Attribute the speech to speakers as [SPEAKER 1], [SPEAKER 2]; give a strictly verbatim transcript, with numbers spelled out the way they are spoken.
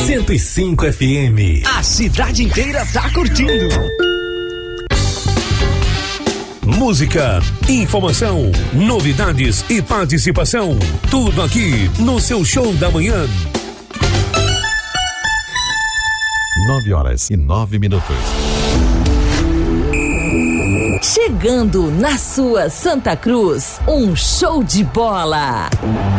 [SPEAKER 1] cento e cinco F M.
[SPEAKER 2] A cidade inteira tá curtindo.
[SPEAKER 3] Música, informação, novidades e participação. Tudo aqui no seu show da manhã.
[SPEAKER 4] Nove horas e nove minutos.
[SPEAKER 5] Chegando na sua Santa Cruz, um show de bola.